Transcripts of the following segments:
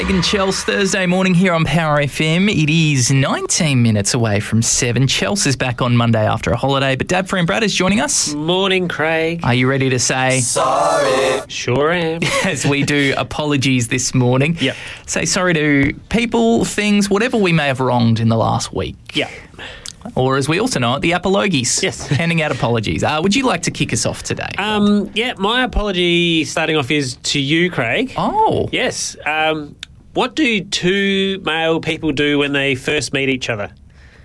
Craig and Chels, Thursday morning here on Power FM. It is 19 minutes away from 7. Chels is back on Monday after a holiday, but Dad, friend Brad is joining us. Morning, Craig. Are you ready to say Sorry. Sure am. as we do apologies this morning? Yep. Say sorry to people, things, whatever we may have wronged in the last week. Yeah. Or as we also know it, the apologies. Yes. Handing out apologies. Would you like to kick us off today? Yeah, my apology starting off is to you, Craig. Oh. Yes. What do two male people do when they first meet each other?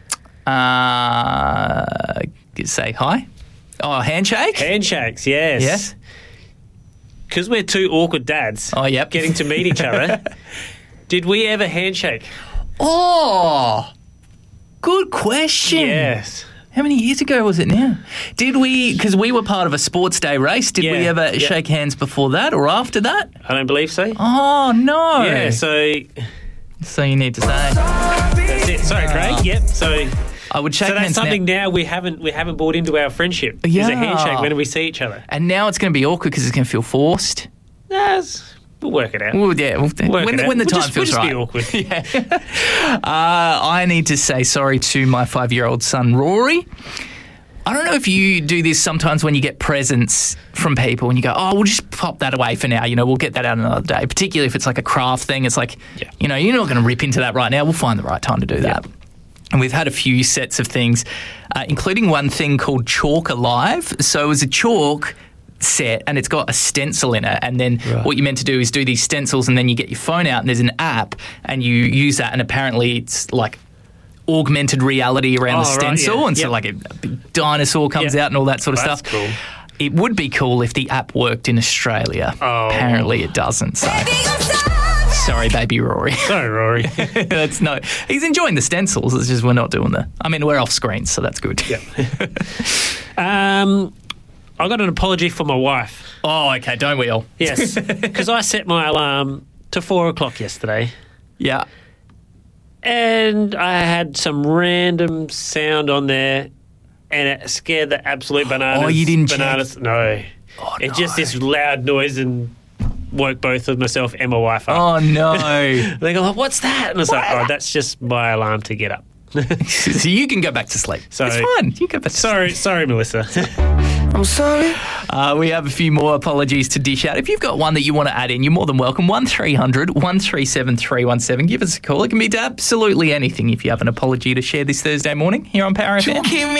Say hi. Oh, handshake? Handshakes, yes. Yes. Because we're two awkward dads Oh, yep. getting to meet each other, did we ever handshake? Oh, good question. Yes. How many years ago was it now? Did we, because we were part of a sports day race, did we Yeah, ever yeah. shake hands before that or after that? I don't believe so. Oh, no. Yeah, so So you need to say. that's it. Sorry, Craig. Yep. So I would shake that's hands something now. now we haven't bought into our friendship. Is Yeah. a handshake when we see each other. And now it's going to be awkward because it's going to feel forced. We'll work it out. Well, yeah. Work When it out. the We'll time just, feels we'll right. be awkward. Yeah. I need to say sorry to my 5-year-old son, Rory. I don't know if you do this sometimes when you get presents from people and you go, oh, we'll just pop that away for now. You know, we'll get that out another day. Particularly if it's like a craft thing. It's like, Yeah. you know, you're not going to rip into that right now. We'll find the right time to do that. And we've had a few sets of things, including one thing called Chalk Alive. So it was a chalk set and it's got a stencil in it, and then what you're meant to do is do these stencils and then you get your phone out and there's an app and you use that, and apparently it's like augmented reality around the Oh, right, stencil, yeah. and so Yep. like a big dinosaur comes Yep. out and all that sort of That's stuff. cool. It would be cool if the app worked in Australia. Oh. Apparently it doesn't, so sorry, baby Rory. Sorry, Rory. That's no. He's enjoying the stencils. It's just we're not doing we're off screen, so that's good. Yeah. I got an apology for my wife. Oh, okay. Don't we all? Yes, because I set my alarm to 4 o'clock yesterday, Yeah. and I had some random sound on there, and it scared the absolute bananas. Oh, you didn't check? bananas. No. Oh, It's just this loud noise and woke both of myself and my wife up. Oh no. They go, what's that? And I was like, oh, that's just my alarm to get up. So you can go back to sleep. So- it's fine. You go back to sleep. Sorry, Melissa. I'm sorry. We have a few more apologies to dish out. If you've got one that you want to add in, you're more than welcome. 1300 137 317. Give us a call. It can be to absolutely anything if you have an apology to share this Thursday morning here on Power FM.